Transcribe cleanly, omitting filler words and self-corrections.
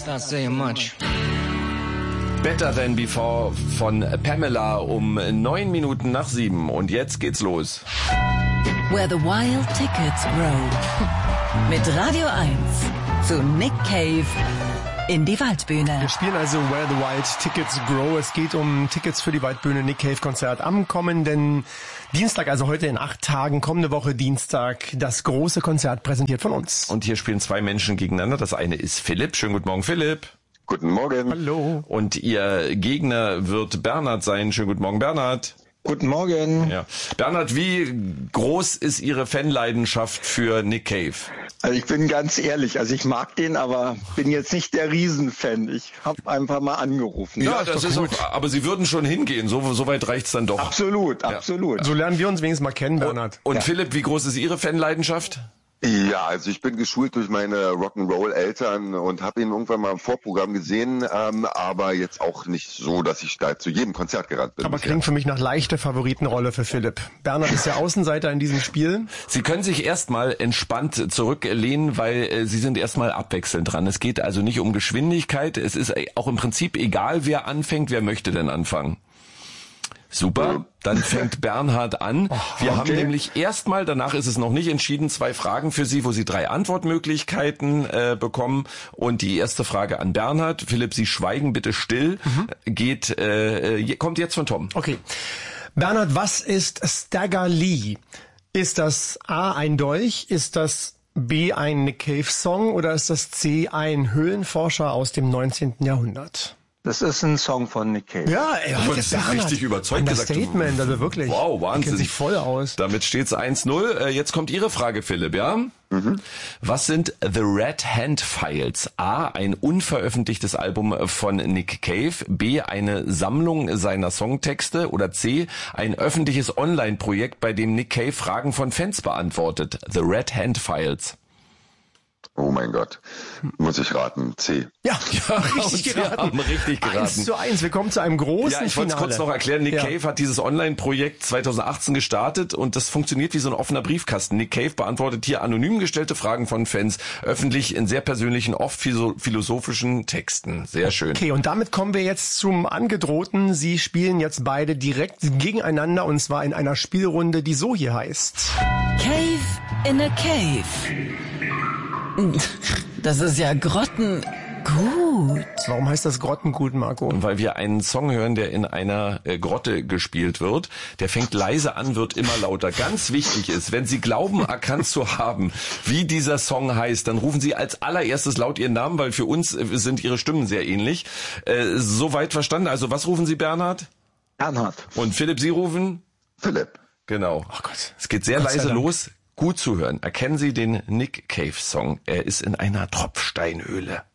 Not saying much. Better Than Before von Pamela um 7:09. Und jetzt geht's los. Where the Wild Tickets Grow. Mit Radio 1 zu Nick Cave in die Waldbühne. Wir spielen also Where the Wild Tickets Grow. Es geht um Tickets für die Waldbühne Nick Cave Konzert am kommenden Dienstag, also heute in 8 Tagen, kommende Woche Dienstag, das große Konzert präsentiert von uns. Und hier spielen 2 Menschen gegeneinander. Das eine ist Philipp. Schönen guten Morgen, Philipp. Guten Morgen. Hallo. Und Ihr Gegner wird Bernhard sein. Schönen guten Morgen, Bernhard. Guten Morgen. Ja. Bernhard, wie groß ist Ihre Fanleidenschaft für Nick Cave? Also ich bin ganz ehrlich, also ich mag den, aber bin jetzt nicht der Riesenfan. Ich habe einfach mal angerufen. Ja, das ist auch, aber Sie würden schon hingehen, so weit reicht's dann doch. Absolut, absolut. So lernen wir uns wenigstens mal kennen, Bernhard. Und Philipp, wie groß ist Ihre Fanleidenschaft? Ja, also ich bin geschult durch meine Rock'n'Roll-Eltern und habe ihn irgendwann mal im Vorprogramm gesehen, aber jetzt auch nicht so, dass ich da zu jedem Konzert gerannt bin. Aber klingt für mich nach leichter Favoritenrolle für Philipp. Bernhard ist der Außenseiter in diesem Spiel. Sie können sich erstmal entspannt zurücklehnen, weil Sie sind erstmal abwechselnd dran. Es geht also nicht um Geschwindigkeit. Es ist auch im Prinzip egal, wer anfängt. Wer möchte denn anfangen? Super, dann fängt Bernhard an. Wir haben nämlich erstmal, danach ist es noch nicht entschieden, 2 Fragen für Sie, wo Sie 3 Antwortmöglichkeiten bekommen. Und die erste Frage an Bernhard. Philipp, Sie schweigen bitte still. Kommt jetzt von Tom. Okay. Bernhard, was ist Stagger Lee? Ist das A, ein Dolch? Ist das B, ein Nick Cave Song? Oder ist das C, ein Höhlenforscher aus dem 19. Jahrhundert? Das ist ein Song von Nick Cave. Ja, Du hast richtig überzeugt gesagt. Statement, also wirklich. Wow, Wahnsinn. Kennt sich voll aus. Damit steht's 1-0. Jetzt kommt Ihre Frage, Philipp, ja? Was sind The Red Hand Files? A, ein unveröffentlichtes Album von Nick Cave. B, eine Sammlung seiner Songtexte. Oder C, ein öffentliches Online-Projekt, bei dem Nick Cave Fragen von Fans beantwortet. The Red Hand Files. Oh mein Gott, muss ich raten, C. Ja, richtig geraten. Richtig geraten. 1:1, wir kommen zu einem großen Ja, ich wollte es Finale. kurz noch erklären. Nick Cave hat dieses Online-Projekt 2018 gestartet und das funktioniert wie so ein offener Briefkasten. Nick Cave beantwortet hier anonym gestellte Fragen von Fans, öffentlich in sehr persönlichen, oft philosophischen Texten. Sehr schön. Okay, und damit kommen wir jetzt zum Angedrohten. Sie spielen jetzt beide direkt gegeneinander und zwar in einer Spielrunde, die so hier heißt. Cave in a Cave. Das ist ja grottengut. Warum heißt das Grottengut, Marco? Weil wir einen Song hören, der in einer Grotte gespielt wird. Der fängt leise an, wird immer lauter. Ganz wichtig ist, wenn Sie glauben, erkannt zu haben, wie dieser Song heißt, dann rufen Sie als allererstes laut Ihren Namen, weil für uns sind Ihre Stimmen sehr ähnlich. Soweit verstanden. Also was rufen Sie, Bernhard? Bernhard. Und Philipp, Sie rufen? Philipp. Genau. Oh Gott. Es geht sehr Gott sei leise Dank. los. Gut zuhören. Erkennen Sie den Nick Cave Song. Er ist in einer Tropfsteinhöhle.